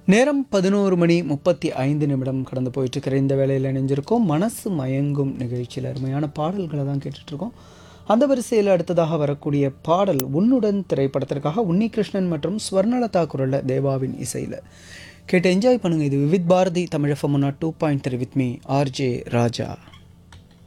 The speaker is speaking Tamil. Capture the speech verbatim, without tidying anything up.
நேரம் பதினோரு மணி முப்பத்தி ஐந்து நிமிடம் கடந்து போயிட்டுருக்கிற இந்த வேளையில் இணைஞ்சிருக்கோம். மனசு மயங்கும் நிகழ்ச்சியில் அருமையான பாடல்களை தான் கேட்டுட்ருக்கோம். அந்த வரிசையில் அடுத்ததாக வரக்கூடிய பாடல் உன்னுடன் திரைப்படத்திற்காக உன்னிகிருஷ்ணன் மற்றும் ஸ்வர்ணலதா குரலில் தேவாவின் இசையில் கேட்டு என்ஜாய் பண்ணுங்கள். இது Vividh Bharathi Tamil FM two point three with me RJ Raja.